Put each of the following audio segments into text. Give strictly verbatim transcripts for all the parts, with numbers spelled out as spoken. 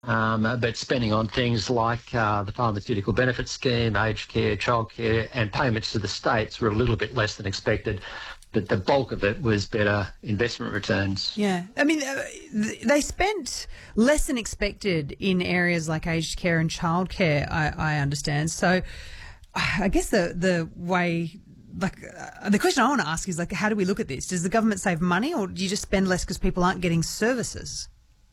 Um, but spending on things like uh, the pharmaceutical benefit scheme, aged care, childcare, and payments to the states were a little bit less than expected. But the bulk of it was better investment returns. Yeah. I mean, uh, th- they spent less than expected in areas like aged care and childcare, I, I understand. So I guess the, the way, like, uh, the question I want to ask is, like, how do we look at this? Does the government save money, or do you just spend less because people aren't getting services?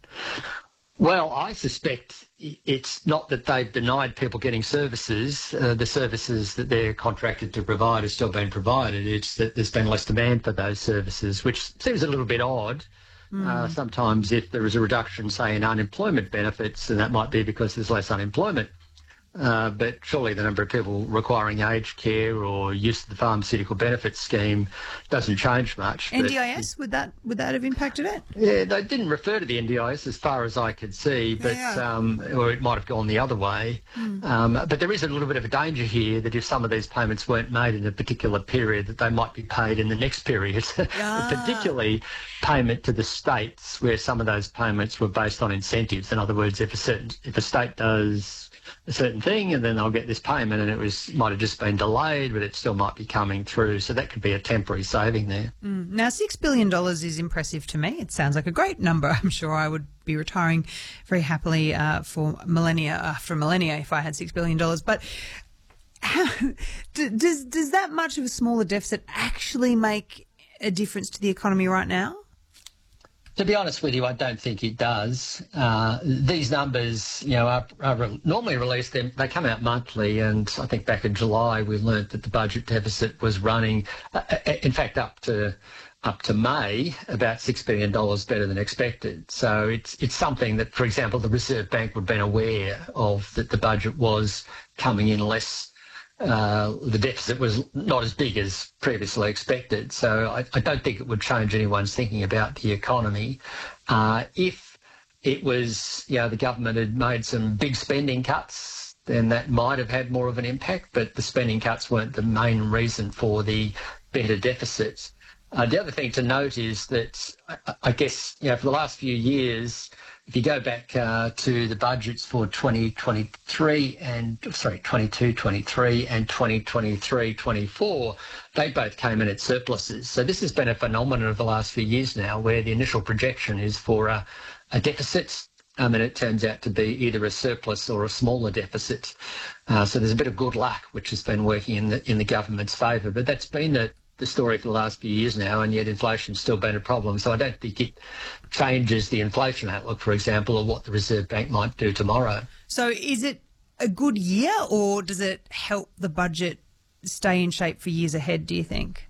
Well, I suspect it's not that they've denied people getting services. Uh, the services that they're contracted to provide are still being provided. It's that there's been less demand for those services, which seems a little bit odd. Mm. Uh, sometimes if there is a reduction, say, in unemployment benefits, and that might be because there's less unemployment. Uh, but surely the number of people requiring aged care or use of the pharmaceutical benefits scheme doesn't change much. N D I S, would that would that have impacted it? Yeah, they didn't refer to the N D I S as far as I could see, but yeah. um, or it might have gone the other way. Mm. Um, but there is a little bit of a danger here that if some of these payments weren't made in a particular period, that they might be paid in the next period. Ah. Particularly payment to the states, where some of those payments were based on incentives. In other words, if a certain if a state does a certain thing and then they'll get this payment, and it was might have just been delayed, but it still might be coming through. So that could be a temporary saving there. Mm. Now, six billion dollars is impressive to me. It sounds like a great number. I'm sure I would be retiring very happily uh, for millennia after millennia if I had six billion dollars. But how, does, does that much of a smaller deficit actually make a difference to the economy right now? To be honest with you, I don't think it does. Uh, these numbers, you know, are, are normally released. They, they come out monthly, and I think back in July we learnt that the budget deficit was running, uh, in fact, up to up to May, about six billion dollars better than expected. So it's it's something that, for example, the Reserve Bank would have been aware of, that the budget was coming in less. Uh, the deficit was not as big as previously expected. So I, I don't think it would change anyone's thinking about the economy. Uh, if it was, you know, the government had made some big spending cuts, then that might have had more of an impact, but the spending cuts weren't the main reason for the better deficit. Uh, the other thing to note is that I, I guess, you know, for the last few years, if you go back uh, to the budgets for twenty twenty-three and, sorry, twenty-two twenty-three and twenty twenty-three twenty-four, they both came in at surpluses. So this has been a phenomenon of the last few years now, where the initial projection is for a, a deficit, um, and it turns out to be either a surplus or a smaller deficit. Uh, so there's a bit of good luck which has been working in the, in the government's favour. But that's been the the story for the last few years now, and yet inflation's still been a problem. So I don't think it changes the inflation outlook, for example, or what the Reserve Bank might do tomorrow. So is it a good year, or does it help the budget stay in shape for years ahead, do you think?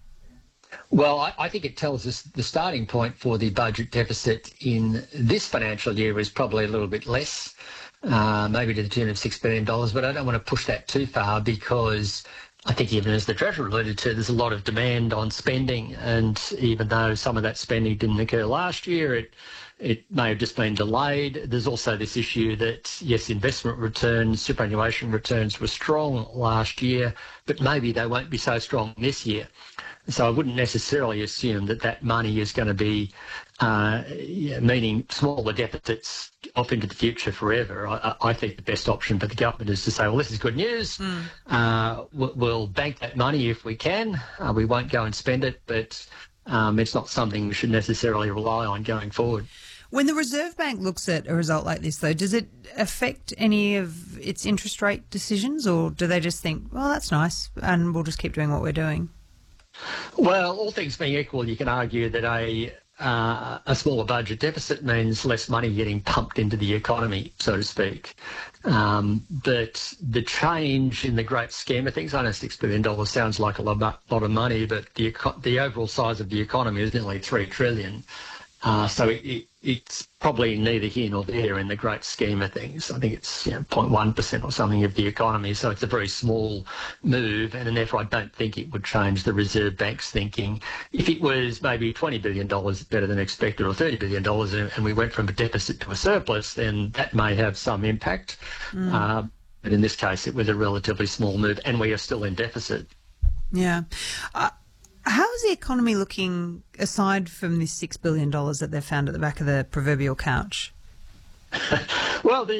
Well, I, I think it tells us the starting point for the budget deficit in this financial year is probably a little bit less, uh, maybe to the tune of six billion dollars, but I don't want to push that too far, because I think, even as the Treasurer alluded to, there's a lot of demand on spending, and even though some of that spending didn't occur last year, it it may have just been delayed. There's also this issue that, yes, investment returns, superannuation returns were strong last year, but maybe they won't be so strong this year. So I wouldn't necessarily assume that that money is going to be uh, yeah, meaning smaller deficits off into the future forever. I, I think the best option for the government is to say, well, this is good news. Mm. Uh, we'll, we'll bank that money if we can. Uh, we won't go and spend it, but um, it's not something we should necessarily rely on going forward. When the Reserve Bank looks at a result like this, though, does it affect any of its interest rate decisions, or do they just think, well, that's nice, and we'll just keep doing what we're doing? Well, all things being equal, you can argue that a uh, a smaller budget deficit means less money getting pumped into the economy, so to speak. Um, but the change in the great scheme of things, I know six billion dollars sounds like a lot, lot of money, but the the overall size of the economy is nearly three trillion dollars. Uh, so it, it, it's probably neither here nor there in the great scheme of things. I think it's, you know, zero point one percent or something of the economy, so it's a very small move, and therefore I don't think it would change the Reserve Bank's thinking. If it was maybe twenty billion dollars better than expected, or thirty billion dollars, and, and we went from a deficit to a surplus, then that may have some impact. Mm. Uh, but in this case, it was a relatively small move, and we are still in deficit. Yeah. Uh- How is the economy looking aside from this six billion dollars that they've found at the back of the proverbial couch? Well, the